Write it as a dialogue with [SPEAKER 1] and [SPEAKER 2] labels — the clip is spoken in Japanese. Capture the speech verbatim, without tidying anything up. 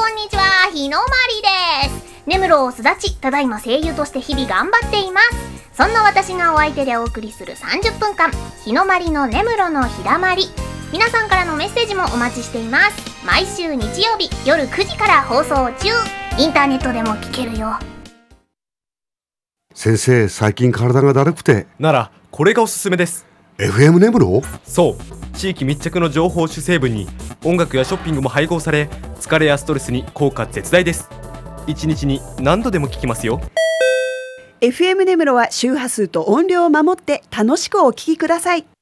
[SPEAKER 1] こんにちは、日のまりです。根室すだち、ただいま声優として日々頑張っています。そんな私がお相手でお送りするさんじゅっぷんかん、日のまりの根室のひだまり。皆さんからのメッセージもお待ちしています。毎週日曜日夜くじから放送中。インターネットでも聞けるよ。
[SPEAKER 2] 先生、最近体がだるくて。
[SPEAKER 3] ならこれがおすすめです。
[SPEAKER 2] エフエム 根室？
[SPEAKER 3] そう、地域密着の情報主成分に音楽やショッピングも配合され、疲れやストレスに効果絶大です。いちにちに何度でも聞きますよ。
[SPEAKER 4] エフエム 根室は周波数と音量を守って楽しくお聞きください。